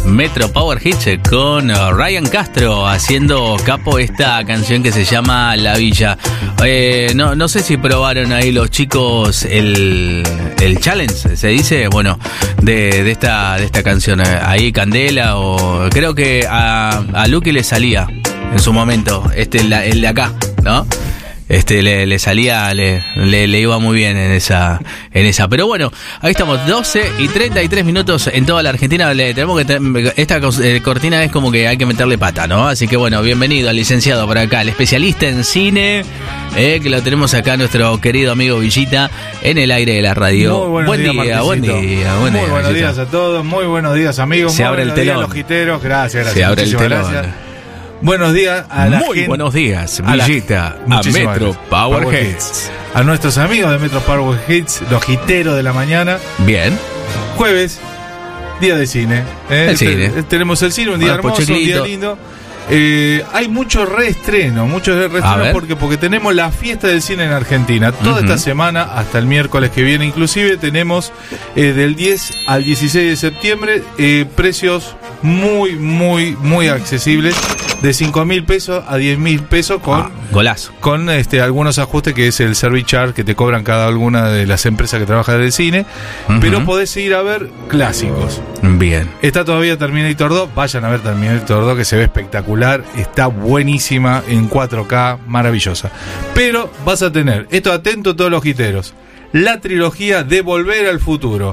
Metro Power Hits con Ryan Castro haciendo capo esta canción que se llama La Villa. No sé si probaron ahí los chicos el challenge, se dice, bueno, de esta canción. Ahí Candela o creo que a Lucky le salía en su momento, el de acá, ¿no? Le salía, le iba muy bien en esa. Pero bueno, ahí estamos, 12:33 en toda la Argentina. Tenemos que esta cortina es como que hay que meterle pata, ¿no? Así que bueno, bienvenido al licenciado por acá, el especialista en cine, que lo tenemos acá, nuestro querido amigo Villita, en el aire de la radio. Muy buen día, buen día. Muy buenos días a todos, muy buenos días, amigos. Se abre el telón. Los giteros, gracias. Se abre el telón. Gracias. Buenos días a la gente. Muy buenos días, Villita, a Metro Power Hits. A nuestros amigos de Metro Power Hits, los giteros de la mañana. Bien. Jueves, día de cine. Cine. Tenemos el cine, un día hermoso, un día lindo. Hay mucho reestreno porque tenemos la fiesta del cine en Argentina. Toda esta semana, hasta el miércoles que viene, inclusive tenemos del 10 al 16 de septiembre precios muy, muy, muy accesibles, de 5.000 pesos a 10.000 pesos golazo. Con algunos ajustes que es el service charge que te cobran cada alguna de las empresas que trabajan del cine. Pero podés ir a ver clásicos. Bien. Está todavía Terminator 2, vayan a ver Terminator 2 que se ve espectacular, está buenísima en 4K, maravillosa. Pero vas a tener, esto atento todos los giteros, la trilogía de Volver al Futuro,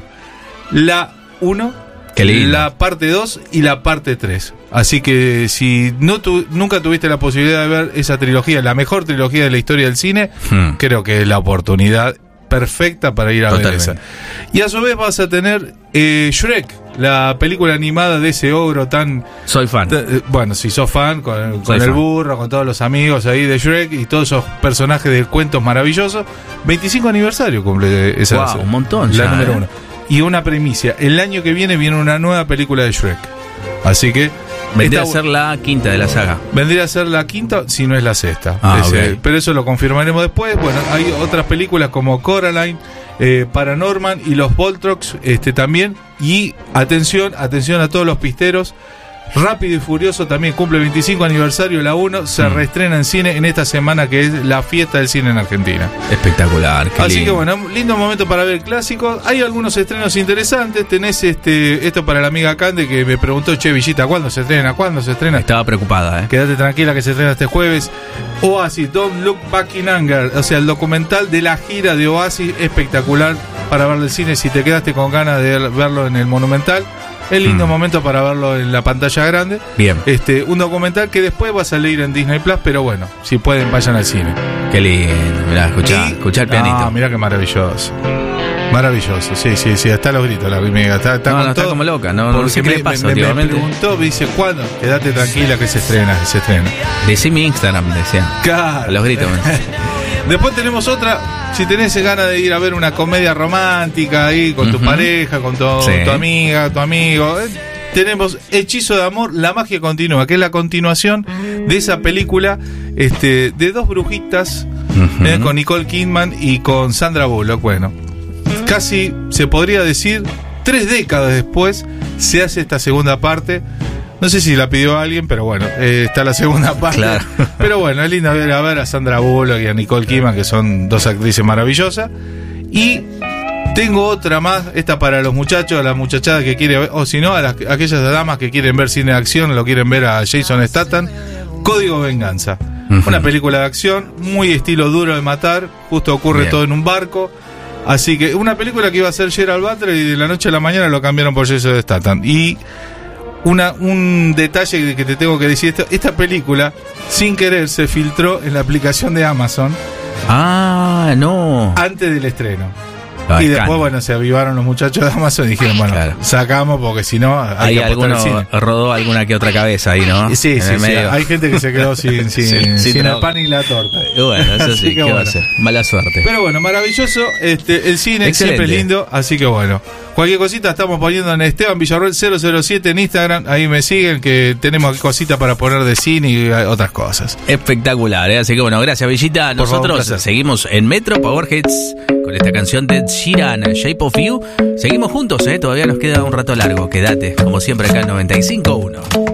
la 1, la parte 2 y la parte 3. Así que si nunca tuviste la posibilidad de ver esa trilogía, la mejor trilogía de la historia del cine, creo que es la oportunidad perfecta para ir a ver esa. Y a su vez vas a tener Shrek, la película animada de ese ogro tan... Soy fan. Bueno, si sos fan, con el burro, con todos los amigos ahí de Shrek y todos esos personajes de cuentos maravillosos. 25 aniversario cumple esa. Wow, un montón la ya, número 1. Y una premicia, el año que viene una nueva película de Shrek. Así que... Vendría a ser la quinta de la saga. Vendría a ser la quinta, si no es la sexta. Okay. Pero eso lo confirmaremos después. Bueno, hay otras películas como Coraline, Paranorman y los Voltrox también. Y atención a todos los pisteros. Rápido y Furioso también cumple 25 aniversario, la 1 se reestrena en cine en esta semana que es la fiesta del cine en Argentina. Espectacular, qué así lindo. Que bueno, lindo momento para ver clásicos. Hay algunos estrenos interesantes. Tenés esto para la amiga Cande que me preguntó, che, Villita, ¿cuándo se estrena? Estaba preocupada, Quédate tranquila que se estrena este jueves. Oasis, Don't Look Back in Anger, o sea, el documental de la gira de Oasis, espectacular para verlo en el cine si te quedaste con ganas de verlo en el Monumental. Es lindo momento para verlo en la pantalla grande. Bien. Un documental que después va a salir en Disney Plus, pero bueno, si pueden vayan al cine. Qué lindo, mirá, escuchá el pianito. Ah, mirá qué maravilloso. Maravilloso, sí, hasta los gritos la amiga. Está está como loca, no sé qué le pasa me preguntó, me dice, ¿cuándo? Quédate tranquila que se estrena. Decí mi Instagram, decía. Claro. A los gritos. Después tenemos otra, si tenés ganas de ir a ver una comedia romántica ahí con tu pareja, con tu amiga, tu amigo, tenemos Hechizo de Amor, La Magia Continúa, que es la continuación de esa película de dos brujitas con Nicole Kidman y con Sandra Bullock. Bueno, casi se podría decir 3 décadas después se hace esta segunda parte. No sé si la pidió alguien, pero bueno, está la segunda parte. Claro. Pero bueno, es lindo ver a Sandra Bullock y a Nicole Kidman, que son dos actrices maravillosas. Y tengo otra más, esta para los muchachos, a las muchachadas que quieren ver, o si no, a aquellas damas que quieren ver cine de acción, lo quieren ver a Jason Statham. Código Venganza. Una película de acción, muy estilo Duro de Matar, justo ocurre todo en un barco. Así que una película que iba a ser Gerald Butler y de la noche a la mañana lo cambiaron por Jason Statham. Y un detalle que te tengo que decir, esta película sin querer se filtró en la aplicación de Amazon. Antes del estreno. Y después, bueno, se avivaron los muchachos de Amazon y dijeron, bueno, sacamos porque si no hay que apostar al cine. Rodó alguna que otra cabeza ahí, ¿no? Sí, hay gente que se quedó sin el pan y la torta. Bueno, eso sí, ¿qué va a hacer? Mala suerte. Pero bueno, maravilloso, el cine siempre es lindo, así que bueno. Cualquier cosita estamos poniendo en Esteban Villarroel 007 en Instagram. Ahí me siguen, que tenemos cositas para poner de cine y otras cosas. Espectacular, ¿eh? Así que bueno, gracias Villita. Por favor, Nosotros seguimos en Metro Power Hits con esta canción de Ed Sheeran, Shape of You. Seguimos juntos, ¿eh? Todavía nos queda un rato largo. Quédate, como siempre, acá en 95.1.